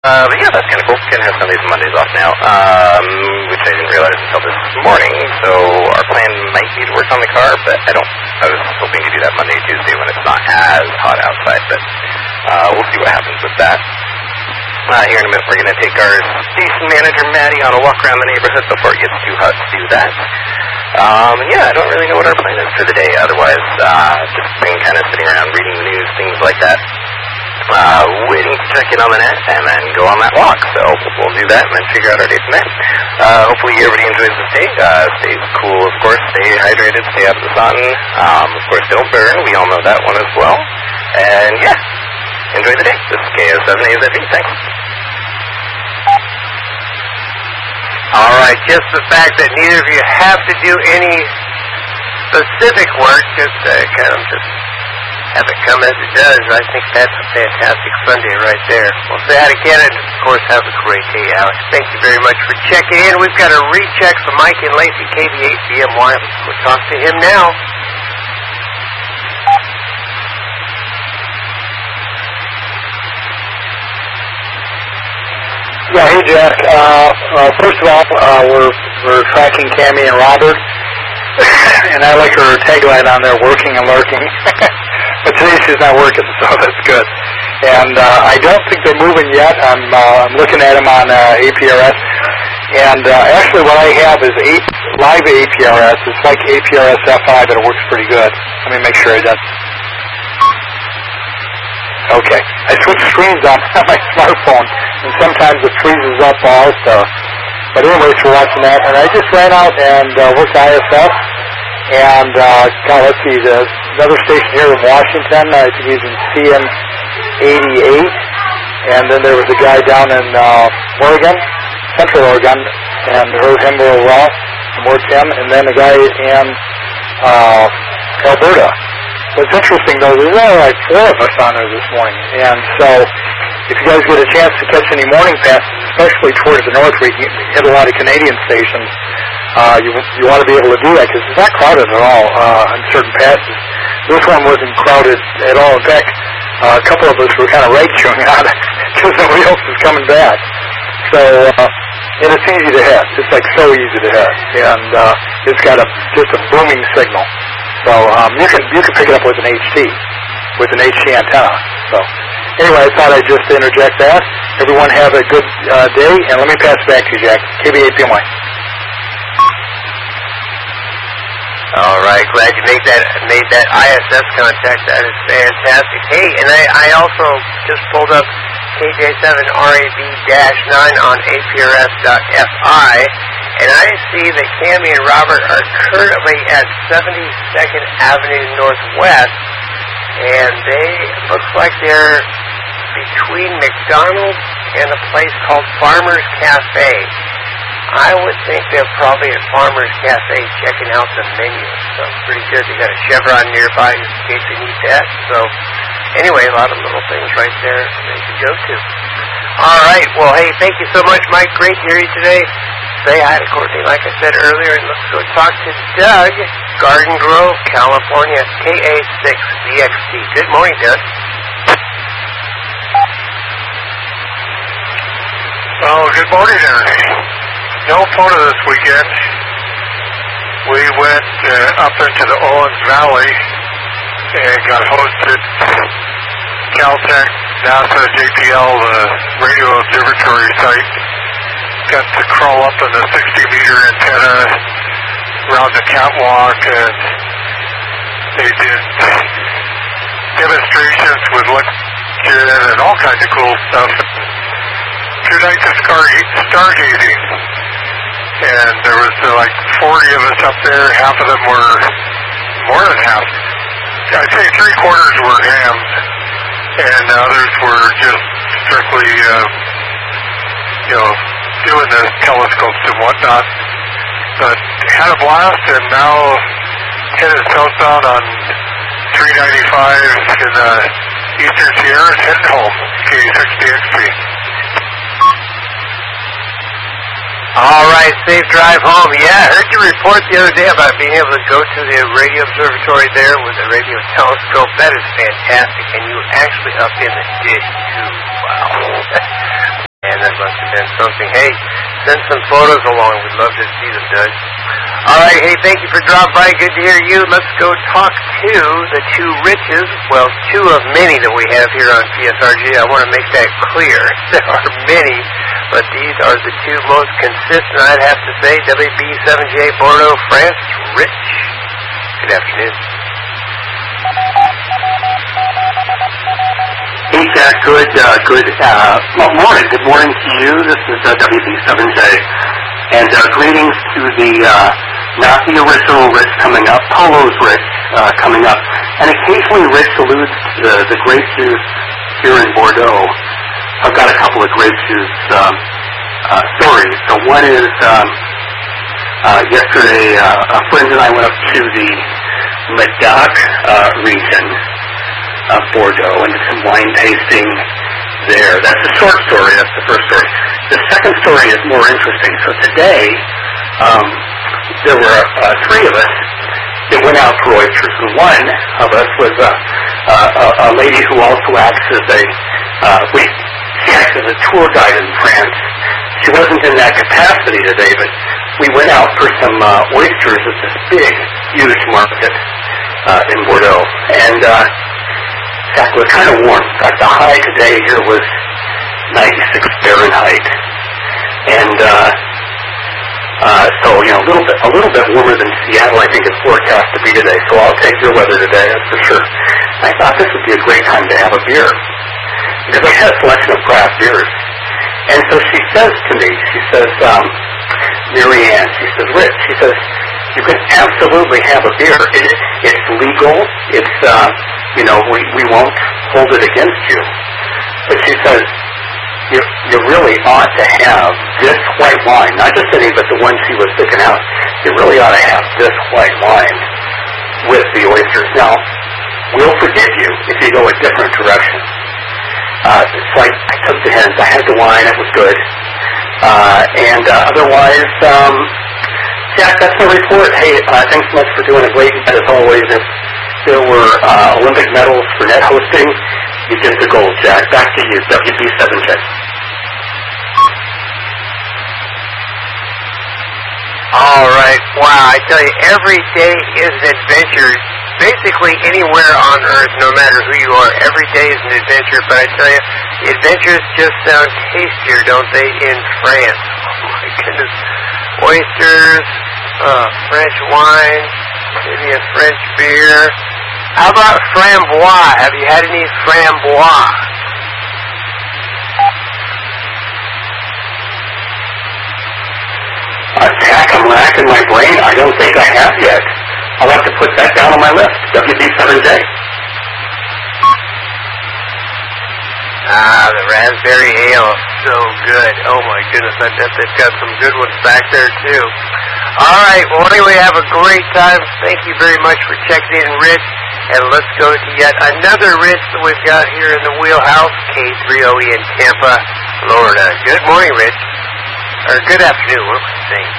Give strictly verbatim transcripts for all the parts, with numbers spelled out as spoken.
Uh, but yeah, that's kind of cool. Gonna have Sundays and Mondays off now, um, which I didn't realize until this morning. So our plan might be to work on the car, but I don't. I was hoping to do that Monday, Tuesday when it's not as hot outside, but uh, we'll see what happens with that. Uh, here in a minute, we're going to take our station manager, Maddie, on a walk around the neighborhood before it gets too hot to do that. Um, and yeah, I don't really know what our plan is for the day. Otherwise, uh, just been kind of sitting around reading the news, things like that. Uh, waiting to check in on the net and then go on that walk. So we'll do that and then figure out our day from there. Uh, hopefully everybody enjoys this day. Uh, stay cool, of course. Stay hydrated. Stay out of the sun. Um, of course, don't burn. We all know that one as well. And yeah, enjoy the day. This is K O seven A Z V. Thanks. All right, just the fact that neither of you have to do any specific work, just uh, kind of just have it come as it does. I think that's a fantastic Sunday right there. We'll say that again, and of course, have a great day, Alex. Thank you very much for checking in. We've got a recheck from Mike and Lacey, K B eight B M Y. We'll talk to him now. Yeah, hey Jack. Uh, uh, first of all, uh, we're we're tracking Cammie and Robert, and I like her tagline on there, "Working and lurking." But today she's not working, so that's good. And uh, I don't think they're moving yet. I'm uh, I'm looking at them on uh, A P R S, and uh, actually what I have is eight live A P R S. It's like A P R S F I, but it works pretty good. Let me make sure it does. Okay, I switch screens on my smartphone, and sometimes it freezes up also. But anyways, we're watching that, and I just ran out and uh, worked I S S, and uh, God, let's see, there's another station here in Washington. I think he's in C N eighty-eight, and then there was a guy down in uh, Oregon, Central Oregon, and heard him real well, and worked him, and then a guy in uh, Alberta. What's interesting, though, there's only like four of us on there this morning, and so if you guys get a chance to catch any morning passes, especially towards the north where you can hit a lot of Canadian stations, uh, you you want to be able to do that because it's not crowded at all uh, on certain passes. This one wasn't crowded at all. In fact, uh, a couple of us were kind of right-chewing on it because nobody else was coming back. So, uh, and it's easy to hit. It's like so easy to hit, and uh, it's got a just a booming signal. So um, you can you can pick it up with an H T, with an H T antenna. So anyway, I thought I'd just interject that. Everyone have a good uh, day, and let me pass it back to you, Jack. K B eight P M Y. All right, glad you made that made that I S S contact. That is fantastic. Hey, and I, I also just pulled up K J seven R A B nine on A P R S dot F I. And I see that Cammie and Robert are currently at seventy-second Avenue Northwest, and they looks like they're between McDonald's and a place called Farmer's Cafe. I would think they're probably at Farmer's Cafe checking out the menu. Sounds pretty good. They got a Chevron nearby in case they need that. So anyway, a lot of little things right there they could go to. All right. Well, hey, thank you so much, Mike. Great to hear you today. Say hi to Courtney, like I said earlier, and let's go talk to Doug, Garden Grove, California, K A six D X T. Good morning, Doug. Oh, good morning, Ernie. No photo this weekend. We went uh, up into the Owens Valley and got hosted Caltech, NASA, J P L, the radio observatory site. Got to crawl up in the sixty meter antenna around the catwalk, and they did demonstrations with lecture and all kinds of cool stuff. Two nights of stargazing, and there was uh, like forty of us up there. Half of them were, more than half, I'd say three quarters were hams, and others were just strictly, uh, you know, doing the telescopes and whatnot. But had a blast, and now headed southbound on three ninety-five in the Eastern Sierras, heading home, K six D X P. All right, safe drive home. Yeah, I heard you report the other day about being able to go to the radio observatory there with a radio telescope. That is fantastic, and you were actually up in the dish, too. Wow. must have been something. Hey, send some photos along. We'd love to see them, Doug. All right, hey, thank you for dropping by. Good to hear you. Let's go talk to the two Riches. Well, two of many that we have here on P S R G. I want to make that clear. There are many, but these are the two most consistent, I'd have to say. W B seven J Bordeaux, France. Rich, good afternoon. Hey, Jack. Good, uh, good uh, well, morning. Good morning to you. This is uh, W B seven J. And uh, greetings to the, uh, not the original Rich coming up, Polo's Rich uh, coming up. And occasionally Rich alludes to the, the grape juice here in Bordeaux. I've got a couple of grape juice um, uh, stories. So one is um, uh, yesterday uh, a friend and I went up to the Medoc uh, region of Bordeaux and did some wine tasting there. That's the short story. That's the first story. The second story is more interesting. So today, um, there were uh, three of us that went out for oysters. And one of us was uh, uh, a lady who also acts as a, uh, we, she acts as a tour guide in France. She wasn't in that capacity today, but we went out for some uh, oysters at this big, huge market uh, in Bordeaux. And uh, in fact, it was kind of warm. In fact, the high today here was ninety-six Fahrenheit, and uh, uh, so you know a little bit a little bit warmer than Seattle, I think it's forecast to be today. So I'll take your weather today, that's for sure. I thought this would be a great time to have a beer because I had a selection of craft beers, and so she says to me, she says, um, Mary Ann, she says, Rich, she says, you can absolutely have a beer. It, it's legal. It's uh, you know we we won't hold it against you. But she says, you, you really ought to have this white wine, not just any, but the one she was picking out. You really ought to have this white wine with the oysters. Now, we'll forgive you if you go a different direction. Uh, so I, I took the hint. I had the wine. It was good. Uh, and uh, otherwise, um, Jack, that's my report. Hey, uh, thanks so much for doing a great job as always. If there were uh, Olympic medals for net hosting, you get the gold, Jack. Back to you, W B seven J. All right. Wow. I tell you, every day is an adventure. Basically, anywhere on Earth, no matter who you are, every day is an adventure. But I tell you, the adventures just sound tastier, don't they, in France? Oh, my goodness. Oysters, uh, French wine, maybe a French beer. How about framboise? Have you had any framboise? Uh, Jack, I'm racking my brain. I don't think I have yet. I'll have to put that down on my list. W B seven J. Ah, the raspberry ale. So good. Oh, my goodness. I bet they've got some good ones back there, too. All right. Well, anyway, have a great time. Thank you very much for checking in, Rich. And let's go to yet another Rich that we've got here in the wheelhouse, K three O E in Tampa, Florida. Good morning, Rich. Or good afternoon. What am I saying?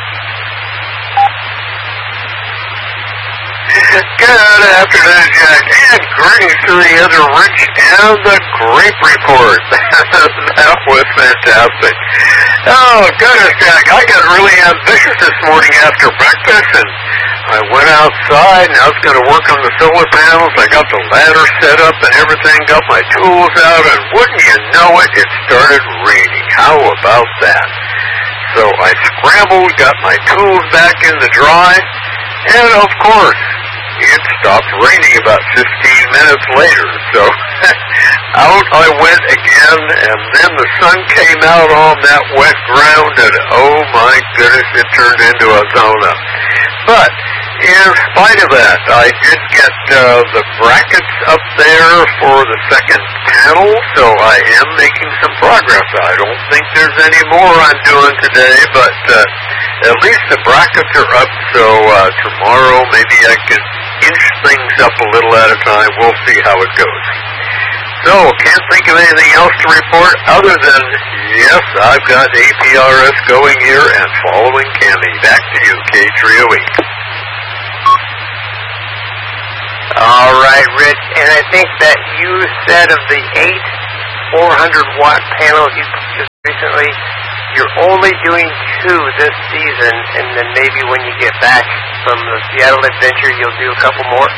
Good afternoon, Jack, and greetings to the other Rich and the Grape Report. That was fantastic. Oh, goodness, Jack, I got really ambitious this morning after breakfast, and I went outside, and I was going to work on the solar panels. I got the ladder set up and everything, got my tools out, and wouldn't you know it, it started raining. How about that? So I scrambled, got my tools back in the dry, and of course, it stopped raining about fifteen minutes later. So out I went again, and then the sun came out on that wet ground, and oh my goodness, it turned into a zona. But in spite of that, I did get uh, the brackets up there for the second panel, so I am making some progress. I don't think there's any more I'm doing today, but uh, at least the brackets are up, so uh, tomorrow maybe I can inch things up a little at a time. We'll see how it goes. So, can't think of anything else to report other than, yes, I've got A P R S going here and following Cami. Back to you, K three O E. All right, Rich, and I think that you said of the eight four hundred watt panels you just recently only doing two this season, and then maybe when you get back from the Seattle adventure, you'll do a couple more?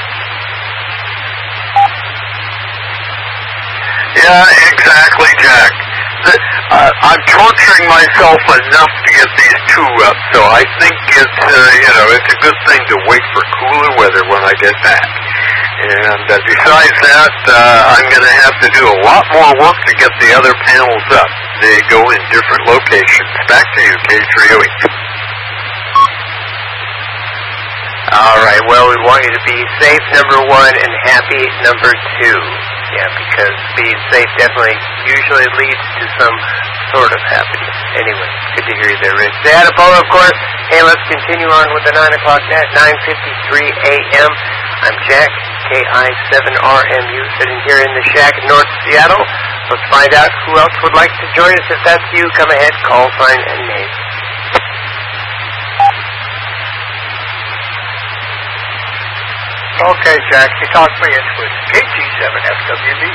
Yeah, exactly, Jack. The, uh, I'm torturing myself enough to get these two up, so I think it's, uh, you know, it's a good thing to wait for cooler weather when I get back. And uh, besides that, uh, I'm going to have to do a lot more work to get the other panels up. They go in different locations. Back to you, K three oh eight. All right, well, we want you to be safe, number one, and happy, number two. Yeah, because being safe definitely usually leads to some sort of happiness. Anyway, good to hear you there, Rich. Say hi to Polo, of course. Hey, let's continue on with the nine o'clock net, nine fifty-three a.m. I'm Jack, K I seven R M U, sitting here in the shack in North Seattle. Let's find out who else would like to join us. If that's you, come ahead, call sign and name. Okay, Jack, you talked me into it. K G seven F W B.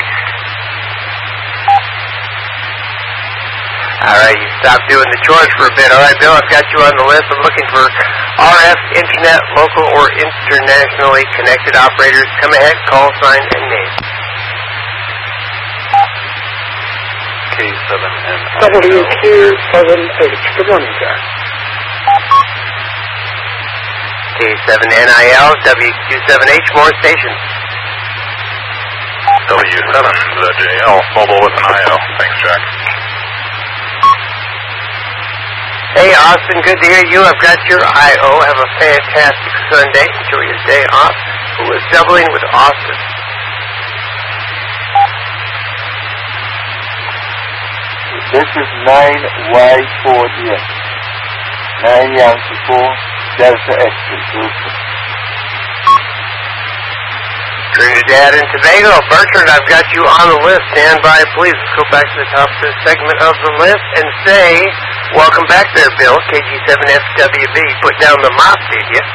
All right, you stop doing the chores for a bit. All right, Bill, I've got you on the list. I'm looking for R F, Internet, local, or internationally connected operators. Come ahead, call sign and name. K seven N W Q seven H. Good morning, Jack. K seven N I L, W Q seven H, more stations. W seven Z J L, mobile with an I L. Thanks, Jack. Hey, Austin, good to hear you. I've got your I O. Have a fantastic Sunday. Enjoy your day off. Who is doubling with Austin? This is nine Y four D X. nine Yankee four, Delta X-ray. Trinidad and Tobago. Bertrand, I've got you on the list. Stand by, please. Let's go back to the top of this segment of the list and say, welcome back there, Bill, K G seven F W B. Put down the mop, did you?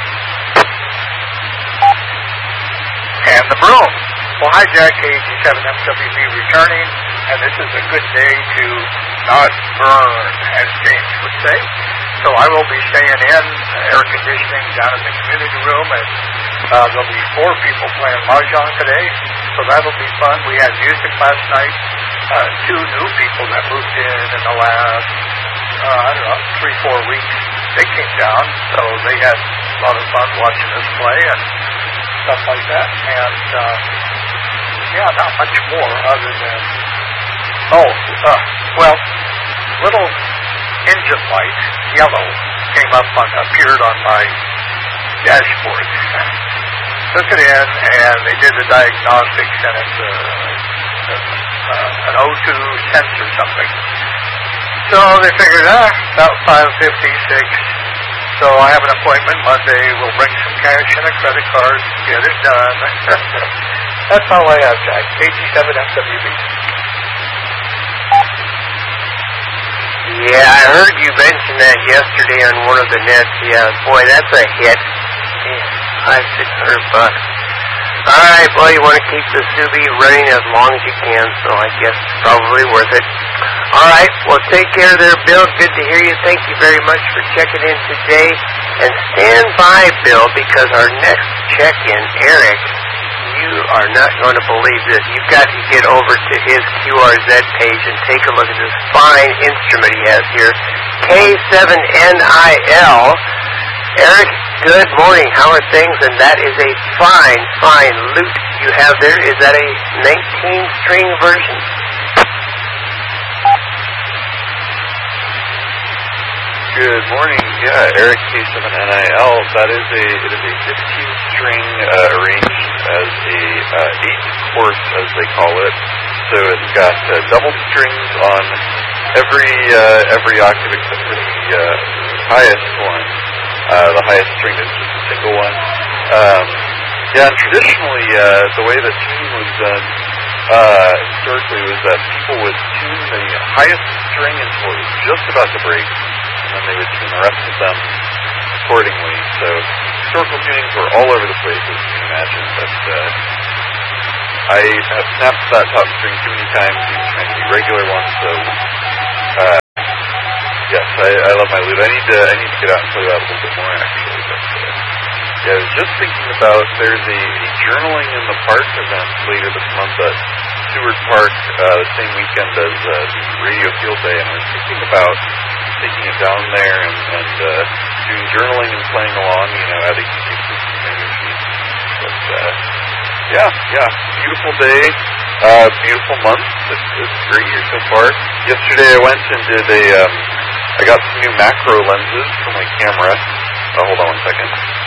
And the broom. Well, hi, Jack, K G seven F W B returning, and this is a good day to not burn, as James would say. So I will be staying in, uh, air conditioning down in the community room, and uh, there'll be four people playing mahjong today, so that'll be fun. We had music last night. Uh, two new people that moved in in the last, uh, I don't know, three, four weeks. They came down, so they had a lot of fun watching us play and stuff like that. And, uh, yeah, not much more other than, oh, uh, well, little engine light, yellow, came up on, appeared on my dashboard. Took it in, and they did the diagnostics, and it's a, a, uh, an O two sense or something. So they figured, ah, about five fifty-six. So I have an appointment Monday. We'll bring some cash and a credit card, get it done. That's all I have, Jack. K G seven F W B. Yeah, I heard you mention that yesterday on one of the nets. Yeah, boy, that's a hit. Yeah, five, six hundred bucks. All right, well, you want to keep the Subi running as long as you can, so I guess it's probably worth it. All right, well, take care there, Bill. Good to hear you. Thank you very much for checking in today. And stand by, Bill, because our next check-in, Eric, you are not going to believe this. You've got to get over to his Q R Z page and take a look at this fine instrument he has here, K seven N I L. Eric, good morning. How are things? And that is a fine, fine lute you have there. Is that a nineteen string version? Good morning. Yeah, Eric K seven N I L. That is a it is a fifteen string uh, arranged as a uh, eight course, as they call it. So it's got uh, double strings on every uh, every octave except for the uh, highest one. Uh, the highest string is just a single one. Um, yeah, and traditionally uh, the way that tuning was done uh, historically was that people would tune the highest string until it was just about to break, and then they would tune the rest of them accordingly. So historical tunings were all over the place, as you can imagine, but uh, I have snapped that top string too many times, even trying to do regular ones, so uh, yes, I I, I love my lute. I need to I need to get out and play that a little bit more actually. But, uh, yeah, I was just thinking about there's a, a journaling in the park event later this month at Seward Park uh, the same weekend as uh, the Radio Field Day, and I was thinking about taking it down there and, and uh, doing journaling and playing along, you know, adding some energy. But uh, yeah, yeah, beautiful day, uh, beautiful month. It's, it's a great year so far. Yesterday I went and did a, um, I got some new macro lenses for my camera. Oh, hold on one second.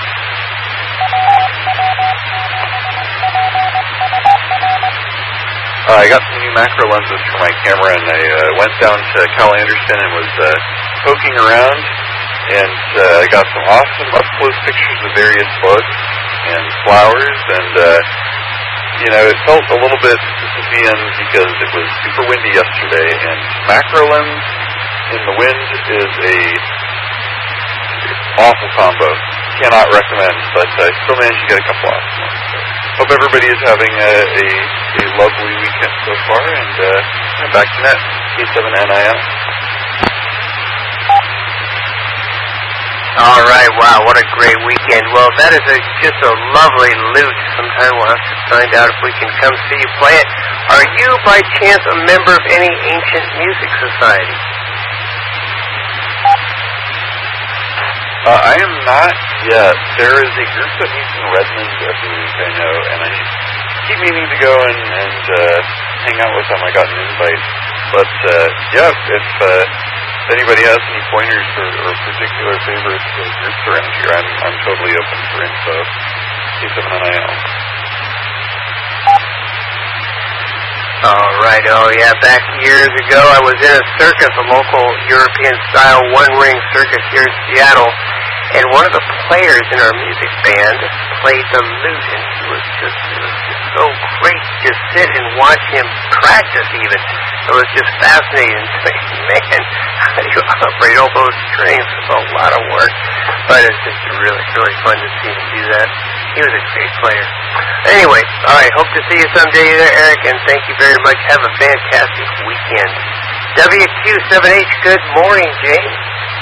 Uh, I got some new macro lenses for my camera, and I uh, went down to Cal Anderson and was uh, poking around, and uh, I got some awesome up-close pictures of various bugs and flowers, and uh, you know, it felt a little bit dystopian because it was super windy yesterday, and macro lens in the wind is a awful combo. Cannot recommend, but I still managed to get a couple awesome ones. So hope everybody is having a, a, a lovely weekend so far, and uh, I'm back to net, K seven N I L. All right, wow, what a great weekend. Well, that is a, just a lovely lute. Sometime we'll have to find out if we can come see you play it. Are you, by chance, a member of any ancient music society? Uh, I am not yet. There is a group that meets in Redmond every week, I know, and I keep meaning to go and, and uh, hang out with them. I got an invite. But, uh, yeah, if uh, anybody has any pointers or, or particular favorite uh, groups around here, I'm, I'm totally open for info. K seven N I L. All right, oh yeah, back years ago I was in a circus, a local European-style one-ring circus here in Seattle, and one of the players in our music band played the lute, and he was just, it was just so great to just sit and watch him practice even. It was just fascinating to me. Man, how do you operate all those strings? It's a lot of work, but it's just really, really fun to see him do that. He was a great player. Anyway, all right, hope to see you someday there, Eric, and thank you very much. Have a fantastic weekend. W Q seven H, good morning, James.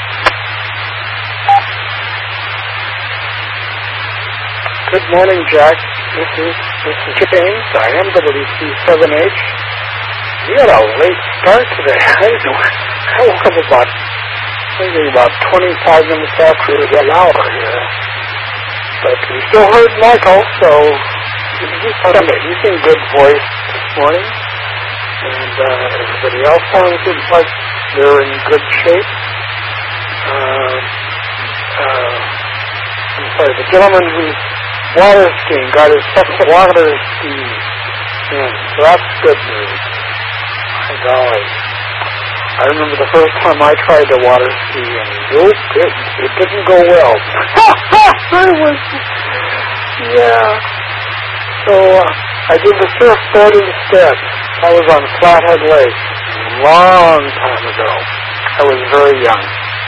Good morning, Jack. This is this is James. I am W Q seven H. We had a late start today. I, I woke up about maybe about twenty-five minutes after the hour here. But we still heard Michael, so he's had an amazing good voice this morning. And uh, everybody else sounds like they're in good shape. Uh, uh, I'm sorry, the gentleman who's water skiing got his second water ski in, so that's good news. My golly. I remember the first time I tried to water ski, and it, it, it didn't go well. I was, yeah. So uh, I did the surfboard instead. I was on Flathead Lake a long time ago. I was very young.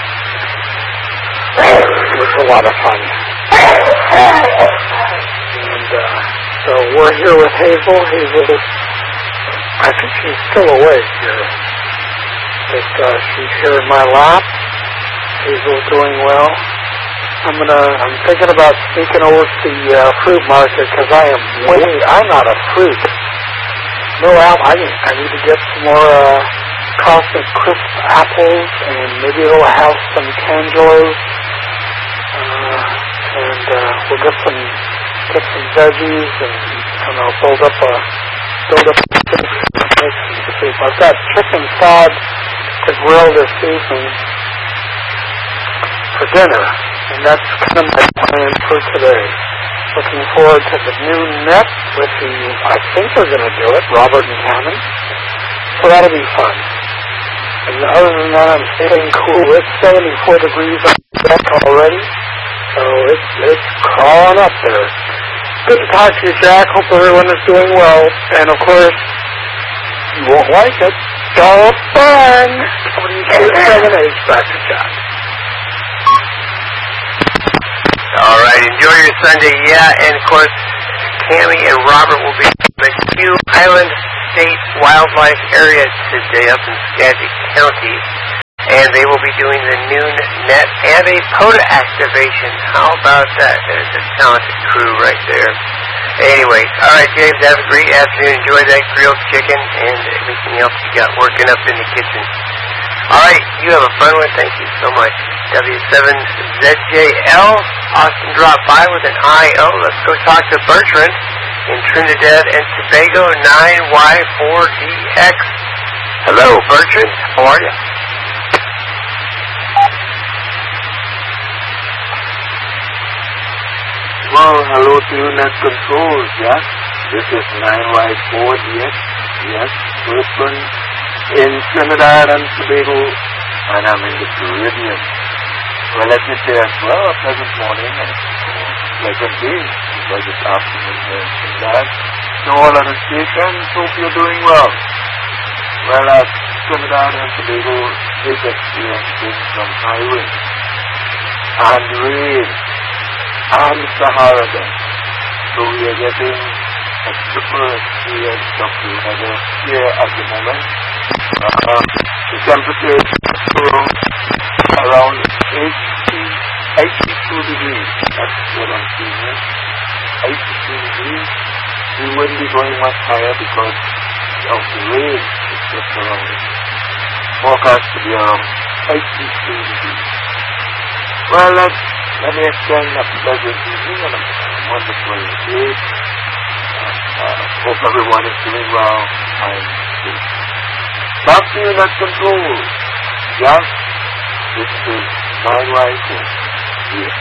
It was a lot of fun. And uh, so we're here with Hazel. Hazel is, I think she's still awake here. But uh, she's here in my lap. Hazel's doing well. I'm gonna. I'm thinking about sneaking over to the uh, fruit market because I am way. I'm not a fruit. No, I I need to get some more uh, Cosmic Crisp apples, and maybe it'll have some Tangelos. Uh, and uh, we'll get some get some veggies, and I don't know, build up a build up a soup. I've got chicken sod to grill this evening for dinner, and that's kind of my plan for today. Looking forward to the new net with the, I think they're going to do it, Robert and Hammond. So that'll be fun. And other than that, I'm feeling cool. It's seventy-four degrees on the deck already, so it's it's crawling up there. Good to talk to you, Jack. Hope everyone is doing well. And of course, you won't like it. Don't burn! W Q seven H, back to Jack. All right, enjoy your Sunday. Yeah, and of course, Cammie and Robert will be in the Q Island State Wildlife Area today up in Skagit County. and they will be doing the noon net and a POTA activation. How about that? There's a talented crew right there. Anyway, all right, James, have a great afternoon. Enjoy that grilled chicken and everything else you got working up in the kitchen. All right, you have a fun one. Thank you so much. W seven Z J L, Austin dropped by with an I O. Let's go talk to Bertrand in Trinidad and Tobago, nine Y four D X. Hello, Bertrand. How are you? Well, hello to you, Net Control, yes. This is nine Y four D X, yes, Bertrand in Trinidad and Tobago, and I'm in the Caribbean. Well, let me say as well, a pleasant morning and a pleasant day, because it's afternoon here in Trinidad. To all other stations, hope you're doing well. Well, as Trinidad and Tobago is experiencing some high winds and rain and Sahara dust. So we are getting a super experience of the weather here at the moment. Uh, the temperature is around eighty-two degrees. That's what I'm seeing here. eighty-two degrees. We wouldn't be going much higher because of the rain. It's just around it. Forecast to be around eighty-two degrees. Well, let's Let me extend a pleasant evening and a wonderful day. Uh, hope everyone is doing well and safe. Back to you, Net Control. Yes, this is nine Y four. Yes.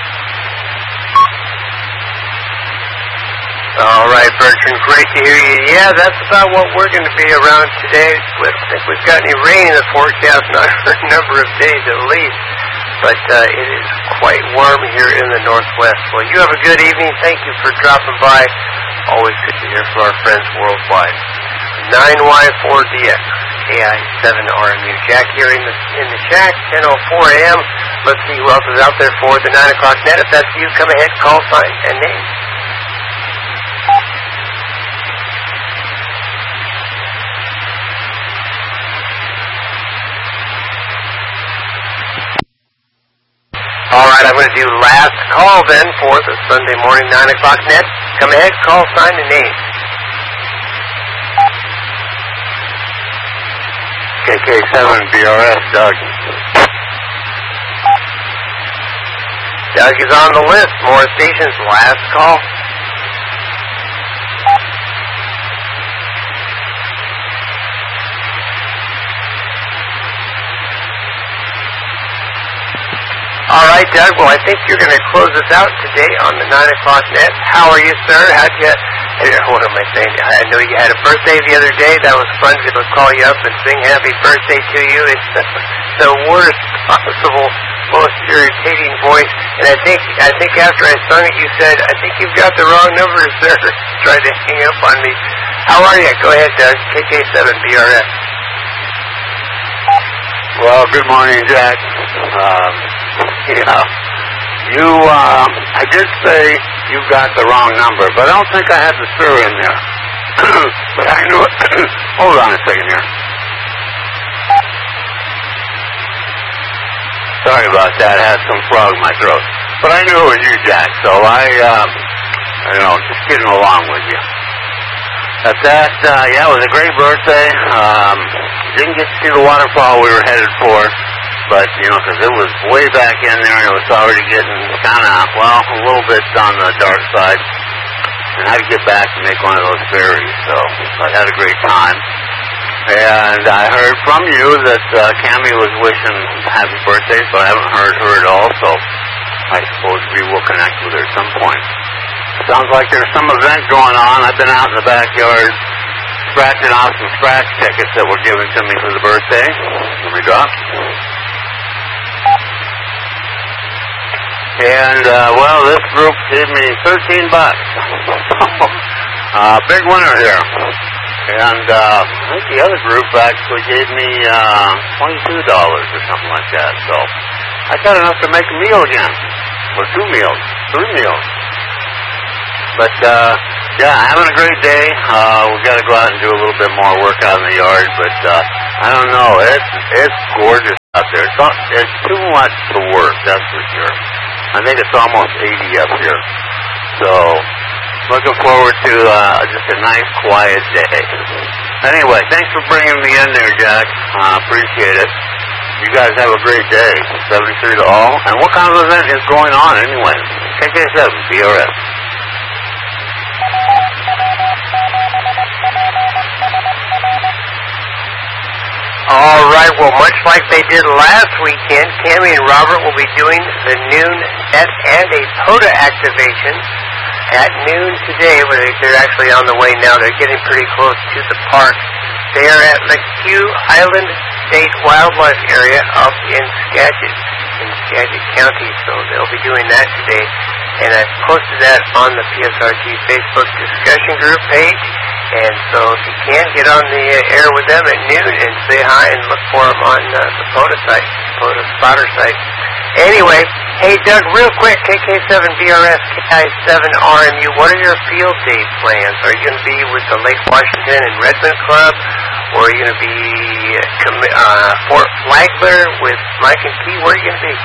All right, Bertrand, great to hear you. Yeah, that's about what we're going to be around today. I don't think we've got any rain in the forecast, not for a number of days at least. But uh, it is quite warm here in the Northwest. Well, you have a good evening. Thank you for dropping by. Always good to hear from our friends worldwide. nine Y four D X, K I seven R M U. Jack here in the, in the shack, ten oh four A M. Let's see who else is out there for the nine o'clock net. If that's you, come ahead, call sign and name. All right, I'm going to do last call then for the Sunday morning nine o'clock net. Come ahead, call sign and name. K K seven B R S, Doug. Doug is on the list. More stations, last call. All right, Doug. Well, I think you're going to close us out today on the nine o'clock net. How are you, sir? How'd you... What am I saying? I know you had a birthday the other day. That was fun to call you up and sing happy birthday to you. It's the worst possible, most irritating voice. And I think I think after I sung it, you said, I think you've got the wrong number, sir. Tried to hang up on me. How are you? Go ahead, Doug. K K seven B R S. Well, good morning, Jack. Um, you know, you, uh, I did say you got the wrong number, but I don't think I had the sir in there. But I knew it. Hold on a second here. Sorry about that. I had some frog in my throat. But I knew it was you, Jack, so I, uh, you know, just kidding along with you. At that, uh, yeah, it was a great birthday. Um, didn't get to see the waterfall we were headed for, but, you know, because it was way back in there and it was already getting kind of, well, a little bit on the dark side. And I had to get back and make one of those ferries, so I had a great time. And I heard from you that uh, Cammie was wishing happy birthday, so I haven't heard her at all, so I suppose we will connect with her at some point. Sounds like there's some event going on. I've been out in the backyard scratching off some scratch tickets that were given to me for the birthday. Let me drop. And, uh, well, this group gave me thirteen bucks. uh, big winner here. And, uh, I think the other group actually gave me, uh, twenty-two dollars or something like that. So, I got enough to make a meal again. Or two meals. Three meals. But, uh, yeah, having a great day. Uh, we've got to go out and do a little bit more work out in the yard. But, uh, I don't know. It's, it's gorgeous out there. It's, all, it's too much to work, that's for sure. I think it's almost eighty up here. So, looking forward to uh, just a nice, quiet day. Anyway, thanks for bringing me in there, Jack. Uh, appreciate it. You guys have a great day. seventy-three to all. And what kind of event is going on anyway? K K seven, B R S. All right, well, much like they did last weekend, Cammy and Robert will be doing the noon net and a POTA activation at noon today. Where they, they're actually on the way now. They're getting pretty close to the park. They are at McHugh Island State Wildlife Area up in Skagit, in Skagit County. So they'll be doing that today. And I posted that on the P S R G Facebook discussion group page. And so if you can, get on the air with them at noon and say hi and look for them on uh, the POTA site, POTA spotter site. Anyway, hey Doug, real quick, K K seven B R S, K I seven R M U, what are your field day plans? Are you going to be with the Lake Washington and Redmond Club? Or are you going to be uh, uh, Fort Flagler with Mike and Key? Where are you going to be?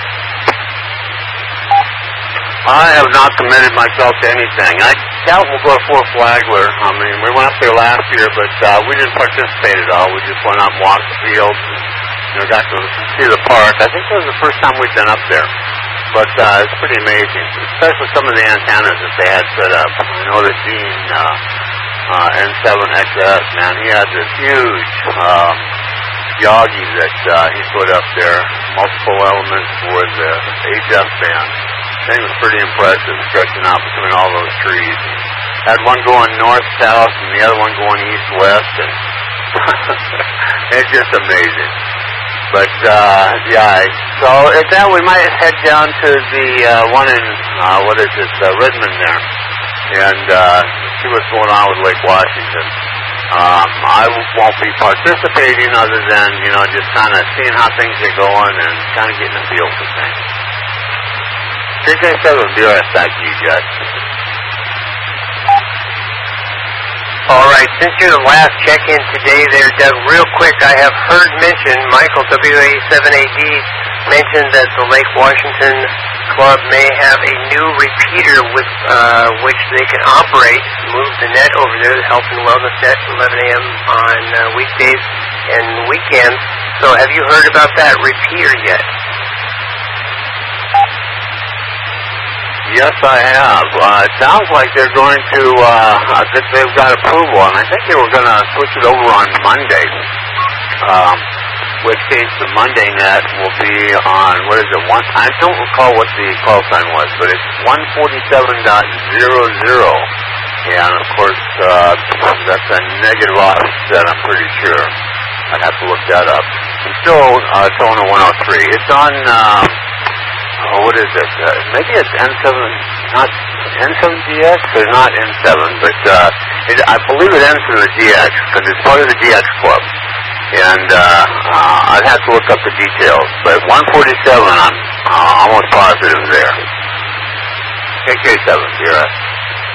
I have not committed myself to anything. I doubt we'll go to Fort Flagler. I mean, we went up there last year, but uh, we didn't participate at all. We just went out and walked the fields and, you know, got to see the park. I think it was the first time we'd been up there. But uh, it's pretty amazing, especially some of the antennas that they had set up. I know that Dean, uh, uh, N seven X S, man, he had this huge um, Yagi that uh, he put up there, multiple elements for the H F band. I think it was pretty impressive, stretching out between all those trees. Had one going north-south and the other one going east-west, and it's just amazing. But, uh, yeah, so at that we might head down to the uh, one in, uh, what is it, uh, Redmond there, and uh, see what's going on with Lake Washington. Um, I won't be participating other than, you know, just kind of seeing how things are going and kind of getting a feel for things. K K seven, B R S, back to you, Judge. All right, since you're the last check-in today there, Doug, real quick, I have heard mention, Michael W A seven A D mentioned that the Lake Washington Club may have a new repeater with uh, which they can operate, move the net over there, the Health and Wellness Net, eleven a m on uh, weekdays and weekends. So have you heard about that repeater yet? Yes, I have. Uh, it sounds like they're going to, uh, I think they've got approval, and I think they were going to switch it over on Monday, um, which case the Monday net will be on, what is it, one, I don't recall what the call sign was, but it's one forty-seven dot zero zero, and of course, uh, that's a negative offset, I'm pretty sure. I'd have to look that up. I'm still, uh, Tona one oh three. It's on, um, oh, what is it? Uh, maybe it's N seven, not N seven D X, or not N seven, but uh, it, I believe it ends in the D X, because it's part of the D X club. And uh, uh, I'd have to look up the details, but one forty-seven, I'm uh, almost positive there. K K seven, B R S.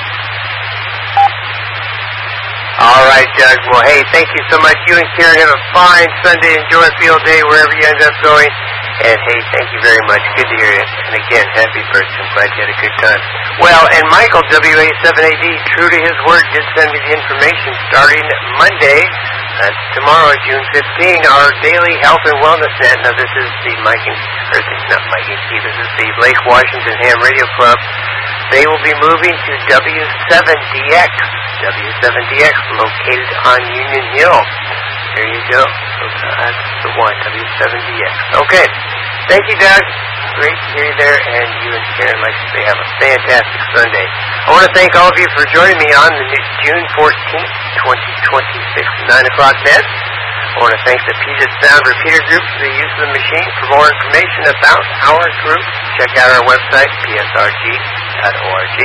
All right, Doug. Well, hey, thank you so much. You and Karen have a fine Sunday. Enjoy a field day wherever you end up going. And, hey, thank you very much. Good to hear you. And, again, happy birthday. I'm glad you had a good time. Well, and Michael, W A seven A D, true to his word, did send me the information starting Monday. That's tomorrow, June fifteenth, our daily health and wellness net. Now, this is the Mike and, or this is not Mike and Key, this is the Lake Washington Ham Radio Club. They will be moving to W seven D X. W seven D X, located on Union Hill. There you go. So that's the one, W seven D X. Okay. Thank you, Doug. Great to hear you there. And you and Karen, like I say, have a fantastic Sunday. I want to thank all of you for joining me on the June fourteenth, twenty twenty-six, nine o'clock net. I want to thank the Puget Sound Repeater Group for the use of the machine. For more information about our group, check out our website, P S R G dot org.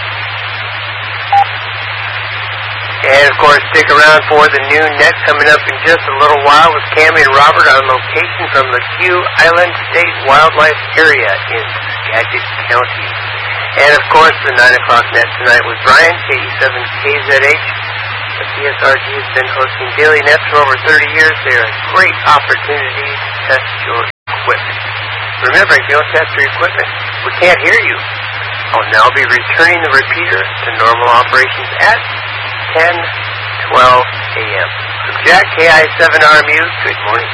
And, of course, stick around for the new net coming up in just a little while with Cammy and Robert on location from the McHugh Island State Wildlife Area in Skagit County. And, of course, the nine o'clock net tonight with Brian, K E seven K Z H. The P S R G has been hosting daily nets for over thirty years. They're a great opportunity to test your Remember, if you don't test your equipment, we can't hear you. I'll now be returning the repeater to normal operations at ten twelve a.m. From Jack, K I seven R M U, good morning.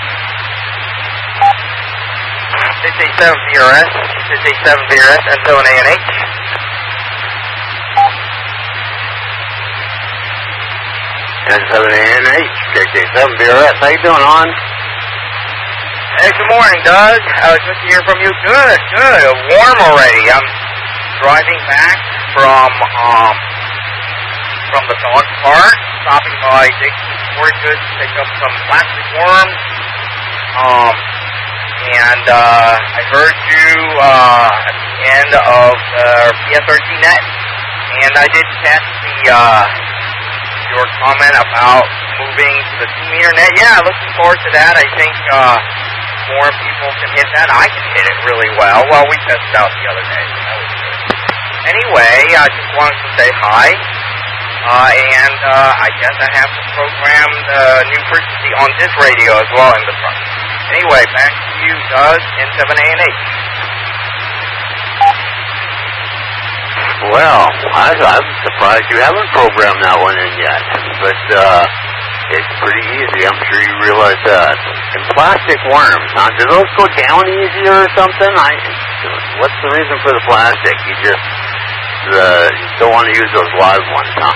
This is seven V R S, this is seven V R S, and seven A N H. And seven A N H, K K seven V R S. How you doing, hon? Hey, good morning, Doug. I was just hearing from you. Good, good. Warm already. I'm driving back from um from the dog park, stopping by Dixie Sporting Goods to pick up some plastic worms. Um, and uh, I heard you uh, at the end of the P S R T net, and I did catch the uh, your comment about moving to the two meter net. Yeah, looking forward to that. I think uh, more people can hit that. I can hit it really well. Well, we tested out the other day, so that was good. Anyway, I just wanted to say hi, uh, and uh, I guess I have to program the new frequency on this radio as well in the front. Anyway, back to you, Doug, in seven A N H. Well, I, I'm surprised you haven't programmed that one in yet, but uh, it's pretty easy. I'm sure you realize that. And plastic worms, huh? Do those go down easier or something? I. What's the reason for the plastic? You just uh, don't want to use those live ones, huh?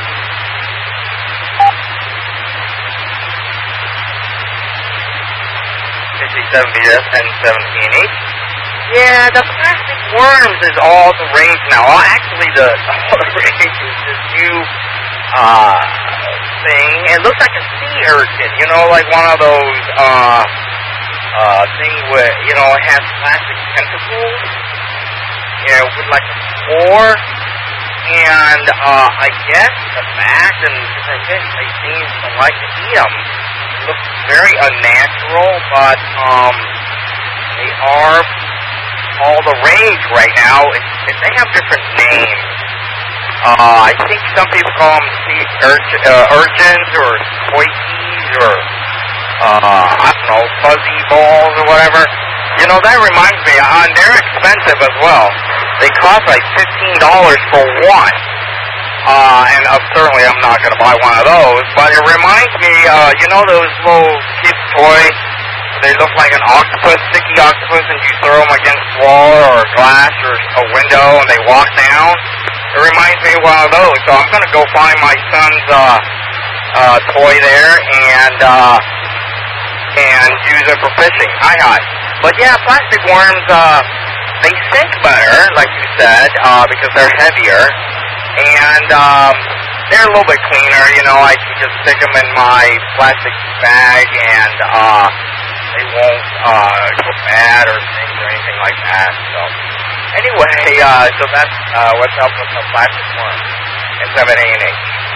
fifty-seven V S and seven P N H. Yeah, the plastic worms is all the rage now. Well, actually, the all the rage is this new uh, thing. It looks like a sea urchin, you know, like one of those uh, uh, things where, you know, it has plastic tentacles, you know, with like a spore. And uh, I guess the bat and different fish, they seem to like to eat them. It looks very unnatural, but um, they are all the rage right now. It, it, they have different names. Uh, I think some people call them sea urch, uh, urchins or squeakies or, uh, I don't know, fuzzy balls or whatever. You know, that reminds me, uh, they're expensive as well. They cost like fifteen dollars for one. Uh, and uh, certainly I'm not going to buy one of those, but it reminds me, uh, you know those little kids' toys? They look like an octopus, sticky octopus, and you throw them against a wall or a glass or a window and they walk down. It reminds me of one of those, so I'm going to go find my son's uh, uh, toy there and uh, and use it for fishing. Hi, hi. But yeah, plastic worms, uh, they sink better, like you said, uh, because they're heavier. And um, they're a little bit cleaner, you know. I can just stick them in my plastic bag and uh, they won't uh, go bad or sink or anything like that. So anyway, uh, so that's uh, what's up with the plastic worm and seven A N H.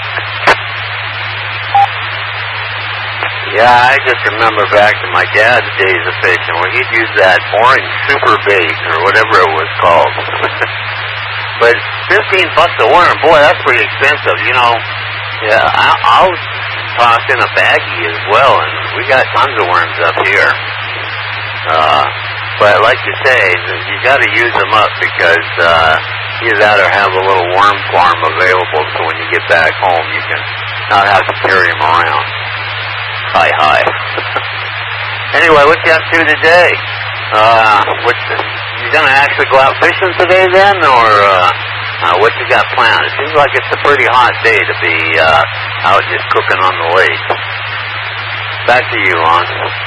Yeah, I just remember back to my dad's days of fishing where he'd use that orange super bait or whatever it was called. But fifteen bucks a worm, boy, that's pretty expensive. You know, yeah, I, I'll toss in a baggie as well, and we got tons of worms up here. Uh, but like you say, you got to use them up because uh, either that or have a little worm farm available, so when you get back home, you can not have to carry them around. Hi, hi. Anyway, what you up to today? Uh, what's the, you gonna actually go out fishing today then, or uh, uh, what you got planned? It seems like it's a pretty hot day to be uh, out just cooking on the lake. Back to you, Lon.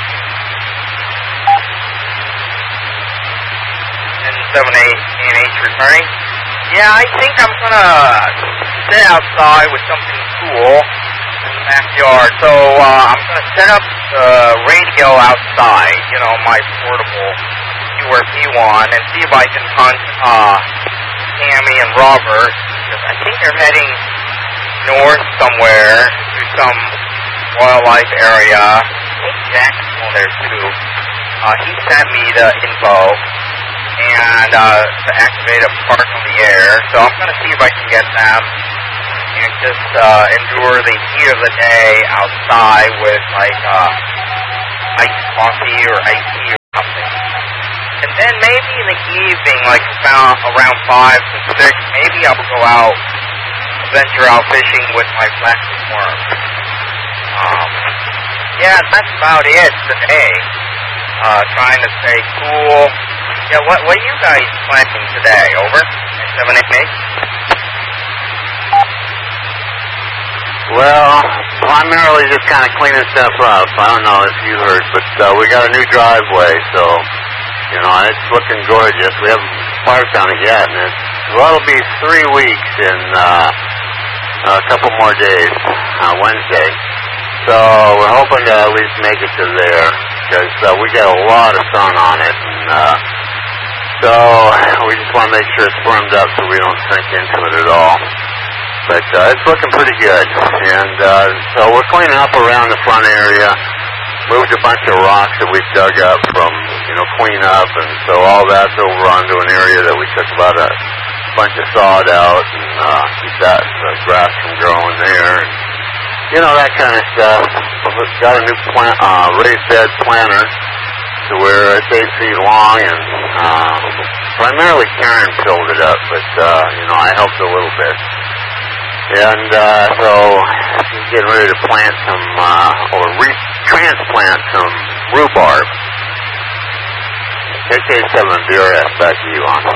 And seven A N H returning. Yeah, I think I'm gonna stay outside with something cool in the backyard. So uh, I'm gonna set up the radio outside, you know, my portable Q R P one, and see if I can hunt uh, Tammy and Robert, because I think they're heading north somewhere to some wildlife area. I think Jack's on there too. Uh, he sent me the info and uh, to activate a park on the air, so I'm going to see if I can get them and just uh, endure the heat of the day outside with like uh, iced coffee or iced tea or something. then maybe in the evening, like about around five to six, maybe I'll go out, venture out fishing with my plastic worm. Um, yeah, that's about it today. Uh, trying to stay cool. Yeah, what what are you guys planning today? Over? seven eight eight? Well, primarily just kind of cleaning stuff up. I don't know if you heard, but uh, we got a new driveway, so, you know, it's looking gorgeous. We haven't parked on it yet, and it's, well, it'll be three weeks in uh, a couple more days, uh, Wednesday. So we're hoping to at least make it to there, because uh, we get a lot of sun on it, and uh, so we just want to make sure it's firmed up so we don't sink into it at all. But uh, it's looking pretty good, and uh, so we're cleaning up around the front area, moved a bunch of rocks that we dug up from, you know, clean up, and so all that's over onto an area that we took about a bunch of sod out and uh, keep that uh, grass from growing there, and, you know, that kind of stuff. We've got a new plant, uh, raised bed planter to where it's eight feet long, and uh, primarily Karen filled it up, but, uh, you know, I helped a little bit. And uh, so he's getting ready to plant some, uh, or re-transplant some rhubarb. K K seven B R S, back to you on.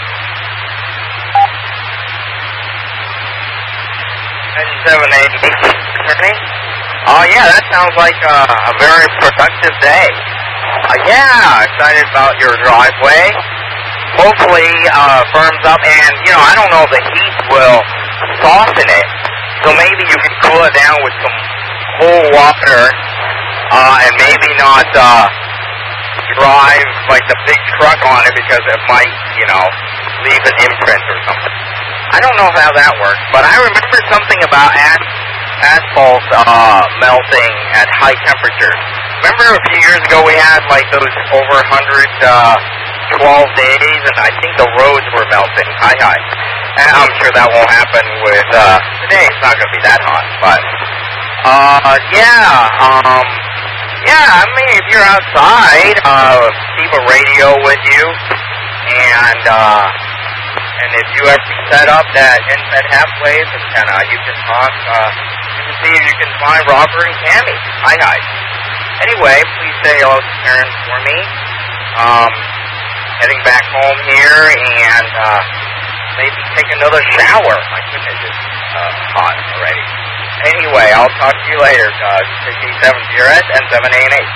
seven eight eight. Oh, yeah, that sounds like uh, a very productive day. Uh, yeah, excited about your driveway. Hopefully uh, firms up, and, you know, I don't know if the heat will soften it, so maybe you can cool it down with some cold water, uh, and maybe not uh, drive like the big truck on it because it might, you know, leave an imprint or something. I don't know how that works, but I remember something about as asphalt uh, melting at high temperatures. Remember a few years ago we had like those over one hundred twelve days, and I think the roads were melting. High, high. And I'm sure that won't happen with, uh, today it's not going to be that hot, but, uh, yeah, um, yeah, I mean, if you're outside, uh, keep a radio with you, and, uh, and if you ever set up that inside halfwave antenna, you can talk, uh, you can see if you can find Robert and Tammy. Hi, hi. Anyway, please say hello to Karen for me. Um, heading back home here, and, uh, maybe take another shower. My goodness, it's uh, hot already. Anyway, I'll talk to you later. Uh, K K seven B R S and seven eight eight.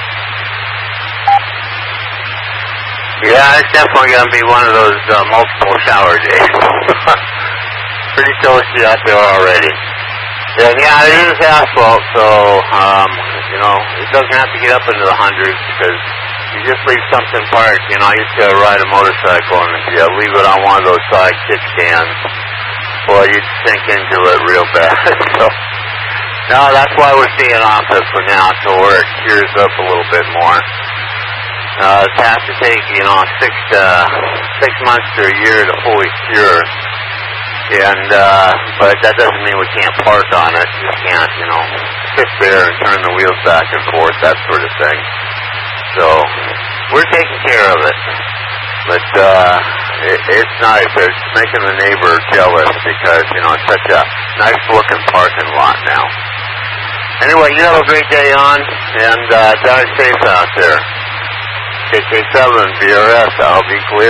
Yeah, it's definitely going to be one of those uh, multiple shower days. Pretty toasty out there already. Yeah, yeah, it is asphalt, so, um, you know, it doesn't have to get up into the hundreds because you just leave something parked. You know, I used to ride a motorcycle, and if you leave it on one of those side kick stands, boy, you'd sink into it real bad. So, no, that's why we're staying off it for now, till where it cures up a little bit more. Uh, it has to take, you know, six, uh, six months to a year to fully cure. And, uh, but that doesn't mean we can't park on it. You can't, you know, sit there and turn the wheels back and forth, that sort of thing. So, we're taking care of it. But, uh, it, it's nice. It's making the neighbor jealous because, you know, it's such a nice looking parking lot now. Anyway, you have a great day on, and, uh, drive safe out there. K K seven B R S, I'll be clear.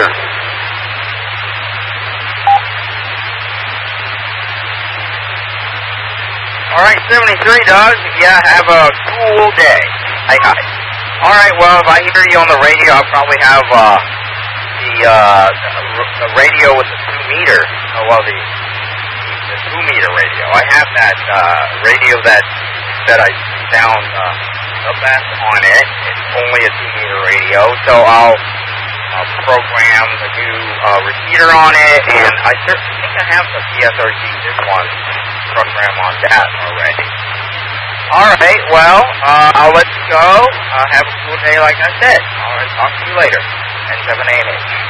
All right, seventy-three, Doug. Yeah, have a cool day. Hi, hi. All right, well, if I hear you on the radio, I'll probably have uh, the, uh, the radio with the two-meter. Oh, well, the, the two-meter radio. I have that uh, radio that that I sound uh, the best on it. It's only a two-meter radio, so I'll uh, program the new uh, repeater on it, and I certainly think I have the P S R G this one program on that already. All right, well, uh, I'll let you go. Uh, have a cool day, like I said. All right, talk to you later. And seven eight eight.